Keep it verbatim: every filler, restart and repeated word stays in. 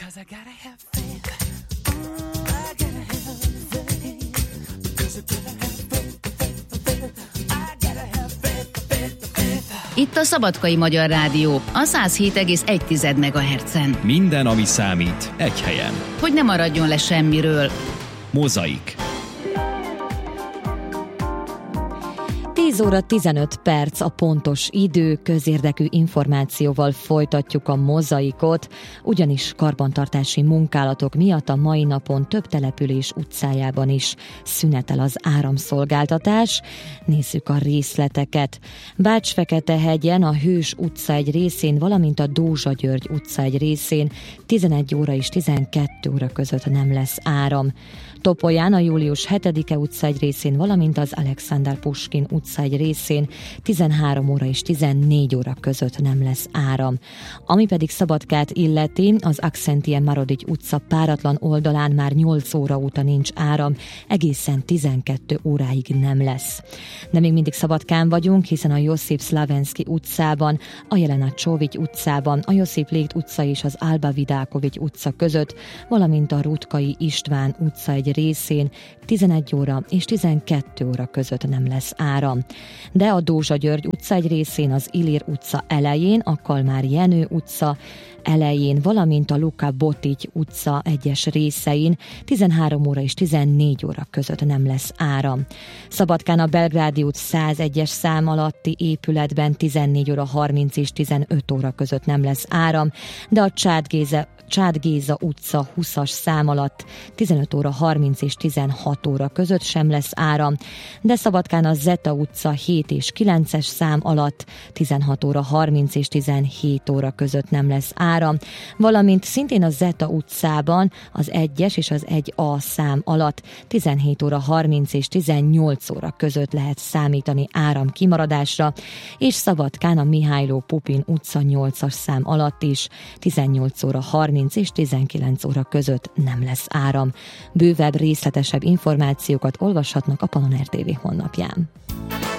Because I gotta have faith. I gotta have faith. Because I gotta have faith, faith, faith. I gotta have faith, faith, faith. Itt a Szabadkai Magyar Rádió, a száz hét egész egy megahertzen. Minden, ami számít, egy helyen. Hogy ne maradjon le semmiről. Mozaik. tíz óra tizenöt perc a pontos idő, közérdekű információval folytatjuk a mozaikot, ugyanis karbantartási munkálatok miatt a mai napon több település utcájában is szünetel az áramszolgáltatás. Nézzük a részleteket. Bács-Fekete-hegyen a Hős utca egy részén, valamint a Dózsa György utca egy részén tizenegy óra és tizenkettő óra között nem lesz áram. Topolyán a Július hetedike utca egy részén, valamint az Alexander Puskin utca egy részén tizenhárom óra és tizennégy óra között nem lesz áram. Ami pedig Szabadkát illeti, az Akszentien Marodigy utca páratlan oldalán már nyolc óra óta nincs áram, egészen tizenkettő óráig nem lesz. De még mindig Szabadkán vagyunk, hiszen a Josip Szlavenszky utcában, a Jelena Csóvigy utcában, a Josip Lét utca és az Alba Vidákovics utca között, valamint a Rutkai István utca egy részén tizenegy óra és tizenkettő óra között nem lesz áram. De a Dózsa György utca egy részén, az Illir utca elején, a Kalmár Jenő utca elején, valamint a Luka Botigy utca egyes részein tizenhárom óra és tizennégy óra között nem lesz áram. Szabadkán a Belgrádi út százegyes szám alatti épületben tizennégy óra harminc és tizenöt óra között nem lesz áram, de a Csád Géza Csád Géza utca húszas szám alatt tizenöt óra harminc és tizenhat óra között sem lesz áram, de Szabadkán a Zeta utca hét és kilences szám alatt tizenhat óra harminc és tizenhét óra között nem lesz áram, valamint szintén a Zeta utcában az egyes és az egy A szám alatt tizenhét óra harminc és tizennyolc óra között lehet számítani áram kimaradásra, és Szabadkán a Mihályló Pupin utca nyolcas szám alatt is tizennyolc óra harminc és tizenkilenc óra között nem lesz áram. Bővebb, részletesebb információkat olvashatnak a Panonér té vé honlapján.